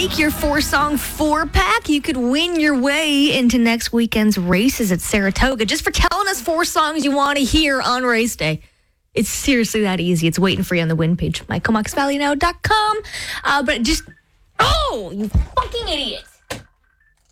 make your 4-song 4-pack, you could win your way into next weekend's races at Saratoga just for telling us 4 songs you want to hear on race day. It's seriously that easy. It's waiting for you on the win page, mycomoxvalleynow.com. But just, you fucking idiots.